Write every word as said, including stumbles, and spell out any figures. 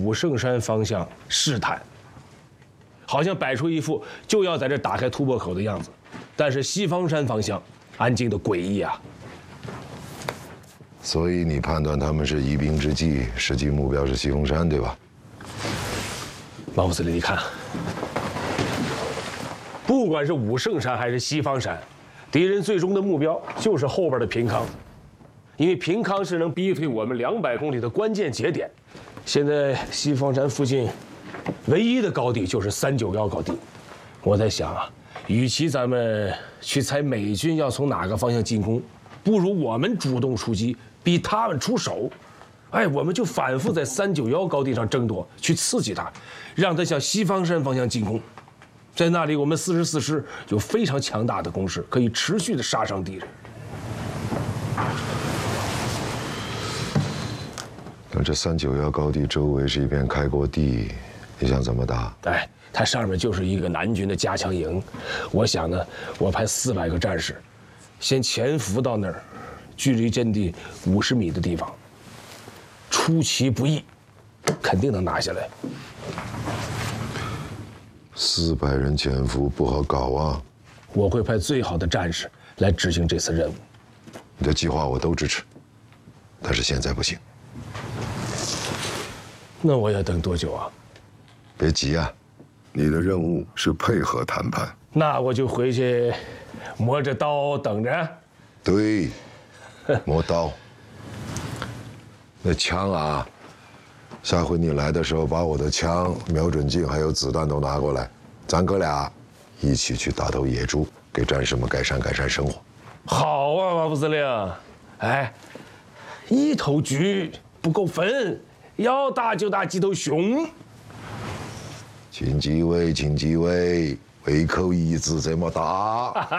武圣山方向试探，好像摆出一副就要在这打开突破口的样子。但是西方山方向安静的诡异啊。 所以你判断他们是疑兵之计，实际目标是西峰山，对吧？ 马副司令，你看，不管是武圣山还是西方山，敌人最终的目标就是后边的平康，因为平康是能逼退我们两百公里的关键节点。现在西方山附近唯一的高地就是三九幺高地。我在想啊，与其咱们去猜美军要从哪个方向进攻，不如我们主动出击，逼他们出手。哎，我们就反复在三九幺高地上争夺，去刺激他，让他向西方山方向进攻。在那里，我们四十四师有非常强大的攻势，可以持续的杀伤敌人。 但这三九幺高地周围是一片开阔地，你想怎么打？ 哎，它上面就是一个南军的加强营。我想呢，我派四百个战士，先潜伏到那儿，距离阵地五十米的地方。出其不意，肯定能拿下来。 四百人潜伏不好搞啊！ 我会派最好的战士来执行这次任务。 你的计划我都支持，但是现在不行。 那我要等多久啊？ 别急啊，你的任务是配合谈判。 那我就回去磨着刀等着。 对，磨刀。那枪啊，下回你来的时候，把我的枪、瞄准镜还有子弹都拿过来，咱哥俩一起去打头野猪，给战士们改善改善生活。 好啊，马副司令。哎，一头橘不够分，要打就打几头熊。 请几位，请几位，胃口一直这么大。